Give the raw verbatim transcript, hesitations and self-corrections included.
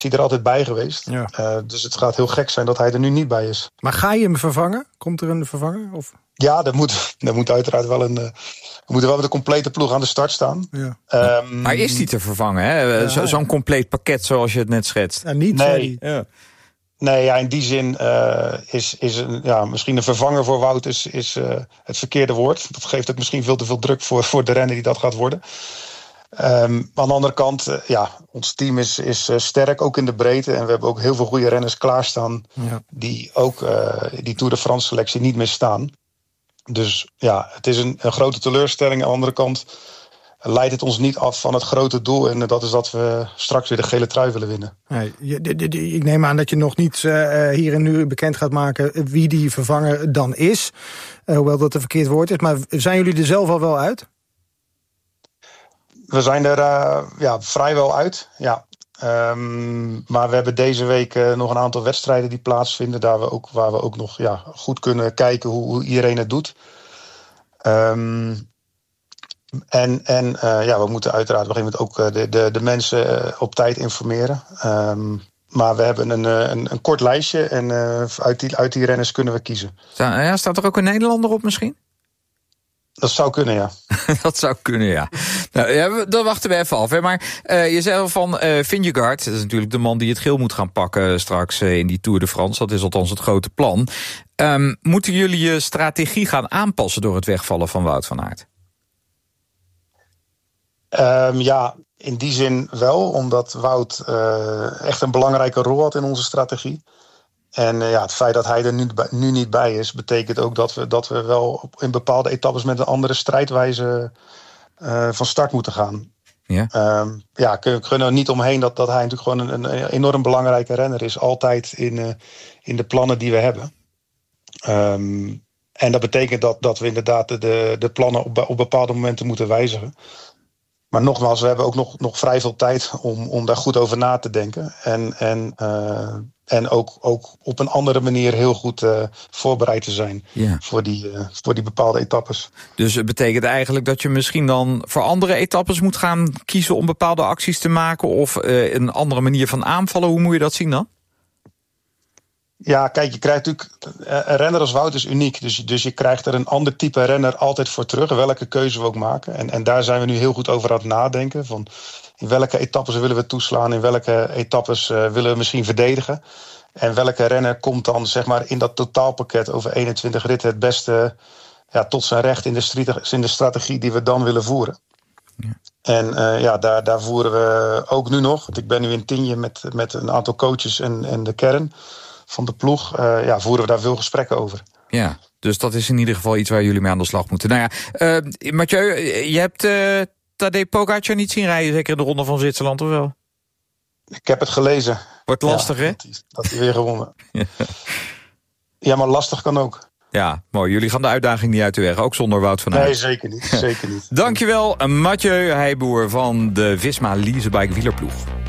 hij er altijd bij geweest. Ja. Uh, dus het gaat heel gek zijn dat hij er nu niet bij is. Maar ga je hem vervangen? Komt er een vervanger? Of? Ja, er moet, er moet uiteraard wel een... Uh, we moeten wel met de complete ploeg aan de start staan. Ja. Um, maar is die te vervangen, hè? Ja. Zo, zo'n compleet pakket zoals je het net schetst? Ja, niet. Nee. Ja. Nee, ja, in die zin uh, is, is een, ja, misschien een vervanger voor Wout is, is uh, het verkeerde woord. Dat geeft ook misschien veel te veel druk voor, voor de renner die dat gaat worden. Um, aan de andere kant, uh, ja, ons team is, is uh, sterk, ook in de breedte. En we hebben ook heel veel goede renners klaarstaan... Ja. die ook uh, die Tour de France selectie niet misstaan. Dus ja, het is een, een grote teleurstelling. Aan de andere kant leidt het ons niet af van het grote doel. En dat is dat we straks weer de gele trui willen winnen. Nee, ik neem aan dat je nog niet uh, hier en nu bekend gaat maken wie die vervanger dan is. Uh, hoewel dat een verkeerd woord is. Maar zijn jullie er zelf al wel uit? We zijn er uh, ja, vrijwel uit, ja. Um, maar we hebben deze week uh, nog een aantal wedstrijden die plaatsvinden. Daar we ook, waar we ook nog ja, goed kunnen kijken hoe, hoe iedereen het doet. Um, en en uh, ja, we moeten uiteraard op een gegeven moment ook uh, de, de, de mensen uh, op tijd informeren. Um, maar we hebben een, een, een kort lijstje en uh, uit, die, uit die renners kunnen we kiezen. Sta, ja, staat er ook een Nederlander op misschien? Dat zou kunnen, ja. Dat zou kunnen, ja. Nou, ja, dan wachten we even af. Hè. Maar uh, je zei al van uh, Vingegaard, dat is natuurlijk de man die het geel moet gaan pakken straks uh, in die Tour de France. Dat is althans het grote plan. Um, moeten jullie je strategie gaan aanpassen door het wegvallen van Wout van Aert? Um, ja, in die zin wel, omdat Wout uh, echt een belangrijke rol had in onze strategie. En uh, ja, het feit dat hij er nu, nu niet bij is, betekent ook dat we, dat we wel in bepaalde etappes met een andere strijdwijze uh, van start moeten gaan. Ja, um, ja we kunnen er niet omheen dat, dat hij natuurlijk gewoon een, een enorm belangrijke renner is. Altijd in, uh, in de plannen die we hebben. Um, en dat betekent dat, dat we inderdaad de, de plannen op, op bepaalde momenten moeten wijzigen. Maar nogmaals, we hebben ook nog, nog vrij veel tijd om, om daar goed over na te denken. En, en, uh, en ook, ook op een andere manier heel goed uh, voorbereid te zijn ja. voor, die, uh, voor die bepaalde etappes. Dus het betekent eigenlijk dat je misschien dan voor andere etappes moet gaan kiezen om bepaalde acties te maken of uh, een andere manier van aanvallen. Hoe moet je dat zien dan? Ja, kijk, je krijgt natuurlijk... Een renner als Wout is uniek. Dus, dus je krijgt er een ander type renner altijd voor terug. Welke keuze we ook maken. En, en daar zijn we nu heel goed over aan het nadenken. Van in welke etappes willen we toeslaan? In welke etappes uh, willen we misschien verdedigen? En welke renner komt dan zeg maar in dat totaalpakket over eenentwintig ritten het beste ja, tot zijn recht in de, in de strategie die we dan willen voeren? Ja. En uh, ja, daar, daar voeren we ook nu nog. Want ik ben nu in Tignes met, met een aantal coaches en, en de kern van de ploeg, uh, ja, voeren we daar veel gesprekken over. Ja, dus dat is in ieder geval iets waar jullie mee aan de slag moeten. Nou ja, uh, Mathieu, je hebt uh, Tadej Pogacar niet zien rijden, zeker in de Ronde van Zwitserland, of wel? Ik heb het gelezen. Wordt lastig, ja, hè? Dat hij weer gewonnen. Ja. Ja, maar lastig kan ook. Ja, mooi. Jullie gaan de uitdaging niet uit de weg, ook zonder Wout van Aert. Nee, zeker niet. Zeker niet. Dankjewel, Mathieu Heijboer van de Visma Leasebike wielerploeg.